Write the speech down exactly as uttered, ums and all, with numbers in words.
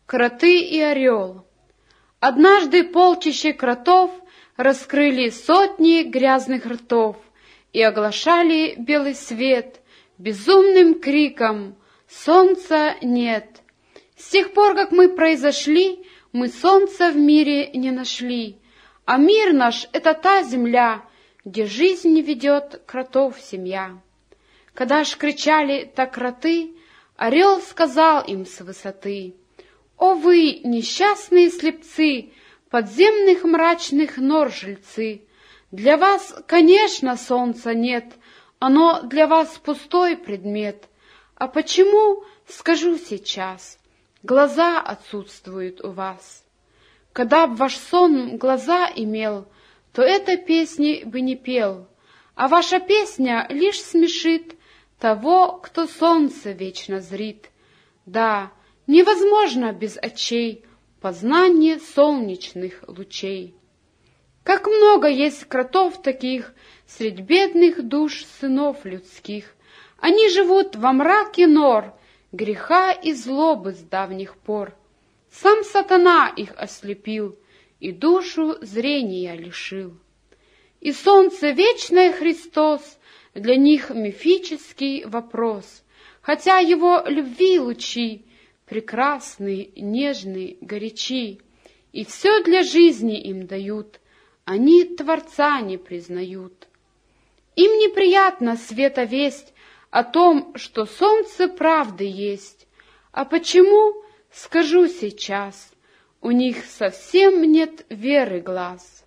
Кроты и орел. Однажды полчища кротов раскрыли сотни грязных ртов и оглашали белый свет безумным криком «Солнца нет!». С тех пор, как мы произошли, мы солнца в мире не нашли, а мир наш — это та земля, где жизнь ведет кротов семья. Когда ж кричали так кроты, орел сказал им с высоты: «О вы, несчастные слепцы, подземных мрачных нор жильцы! Для вас, конечно, солнца нет, оно для вас пустой предмет. А почему, скажу сейчас, глаза отсутствуют у вас? Когда б ваш сон глаза имел, то этой песни бы не пел, а ваша песня лишь смешит того, кто солнце вечно зрит. Да, невозможно без очей познание солнечных лучей. Как много есть кротов таких средь бедных душ сынов людских! Они живут во мраке нор греха и злобы с давних пор. Сам сатана их ослепил и душу зрения лишил. И солнце вечное Христос для них мифический вопрос, хотя его любви лучи прекрасны, нежны, горячи, и все для жизни им дают, они Творца не признают. Им неприятна света весть о том, что солнце правды есть. А почему, скажу сейчас, у них совсем нет веры глаз.